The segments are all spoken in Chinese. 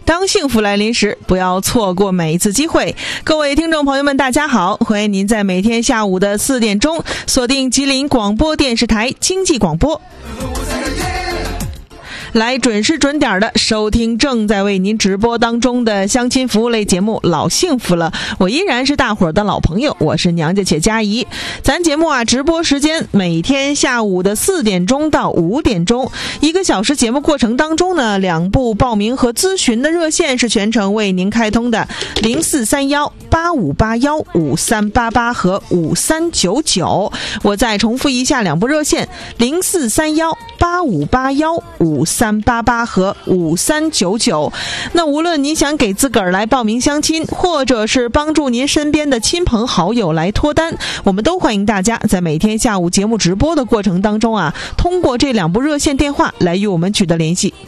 当幸福来临时，不要错过每一次机会。各位听众朋友们，大家好，欢迎您在每天下午的4点钟锁定吉林广播电视台经济广播，来准时准点的收听正在为您直播当中的相亲服务类节目《老幸福了》。我依然是大伙儿的老朋友，我是娘家且佳怡。咱节目直播时间每天下午的4点钟到5点钟，1个小时节目过程当中呢，2部报名和咨询的热线是全程为您开通的，043185815388和5399。我再重复一下2部热线，043185815388和5399。那无论您想给自个儿来报名相亲，或者是帮助您身边的亲朋好友来脱单，我们都欢迎大家在每天下午节目直播的过程当中通过这2部热线电话来与我们取得联系。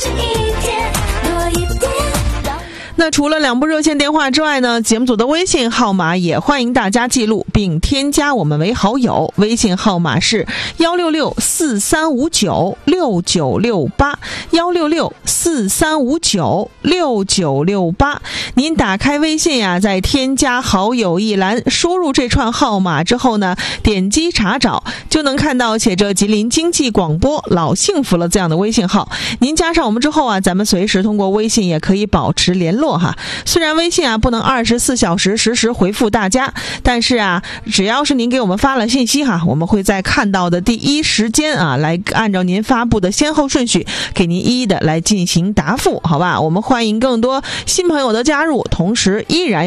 那除了2部热线电话之外呢，节目组的微信号码也欢迎大家记录并添加我们为好友，微信号码是16643596968，16643596968。您打开微信在添加好友一栏输入这串号码之后呢，点击查找就能看到写着吉林经济广播老幸福了这样的微信号。您加上我们之后咱们随时通过微信也可以保持联络虽然微信不能24小时实时回复大家，但是只要是您给我们发了信息我们会在看到的第一时间来按照您发布的先后顺序给您一一的来进行答复，好吧？我们欢迎更多新朋友的加入，同时依然